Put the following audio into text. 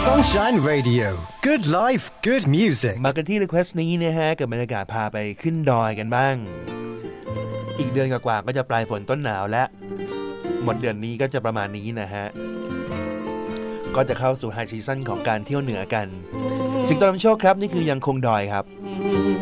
Sunshine Radio Good Life Good Music มากันที่ request นี้นะฮะกับบรรยากาศพาไปขึ้นดอยกันบ้างอีกเดือนกว่าๆก็จะปลายฝนต้นหนาวและหมดเดือนนี้ก็จะประมาณนี้นะฮะก็จะเข้าสู่ไฮซีซั่นของการเที่ยวเหนือกันสิงโตนำโชคครับนี่คือยังคงดอยครับ